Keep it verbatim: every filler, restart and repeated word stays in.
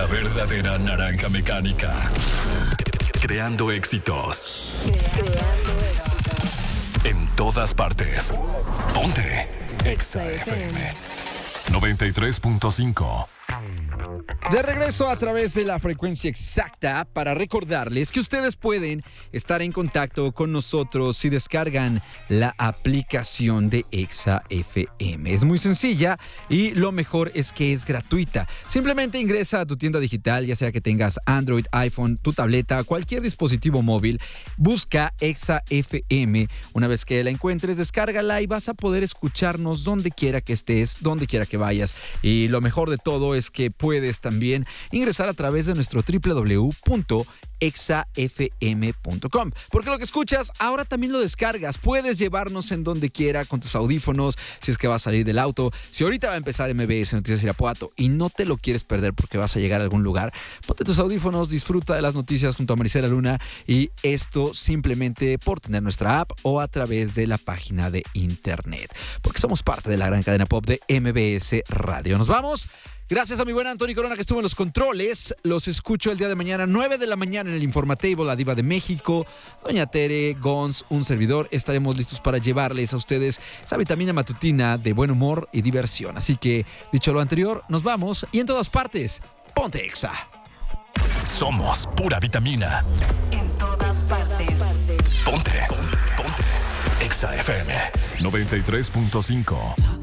verdadera naranja mecánica. Creando éxitos. Creando éxitos. En todas partes. Ponte Exa F M noventa y tres punto cinco. De regreso a través de la frecuencia exacta para recordarles que ustedes pueden estar en contacto con nosotros si descargan la aplicación de Exa F M. Es muy sencilla y lo mejor es que es gratuita. Simplemente ingresa a tu tienda digital, ya sea que tengas Android, iPhone, tu tableta, cualquier dispositivo móvil, busca Exa F M. Una vez que la encuentres, descárgala y vas a poder escucharnos donde quiera que estés, donde quiera que vayas. Y lo mejor de todo es que puedes también ingresar a través de nuestro doble u doble u doble u punto exa f m punto com, porque lo que escuchas ahora también lo descargas. Puedes llevarnos en donde quiera con tus audífonos, si es que vas a salir del auto. Si ahorita va a empezar M B S Noticias Irapuato y no te lo quieres perder porque vas a llegar a algún lugar, ponte tus audífonos, disfruta de las noticias junto a Marisela Luna, y esto simplemente por tener nuestra app o a través de la página de internet, porque somos parte de la gran cadena pop de M B S Radio. Nos vamos. Gracias a mi buen Anthony Corona, que estuvo en los controles. Los escucho el día de mañana, nueve de la mañana en el Informatable, la Diva de México, Doña Tere, Gons, un servidor. Estaremos listos para llevarles a ustedes esa vitamina matutina de buen humor y diversión. Así que, dicho lo anterior, nos vamos y en todas partes, ponte Exa. Somos pura vitamina. En todas partes. Ponte, ponte. Exa F M noventa y tres punto cinco.